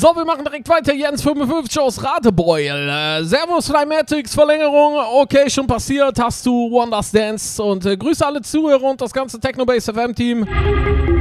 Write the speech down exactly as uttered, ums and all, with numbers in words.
So, wir machen direkt weiter. Jens fünfundfünfzig aus Radebeul. Äh, Servus, Flymatics, Verlängerung. Okay, schon passiert. Hast du Wonders Dance. Und äh, Grüße alle Zuhörer und das ganze Technobase F M-Team.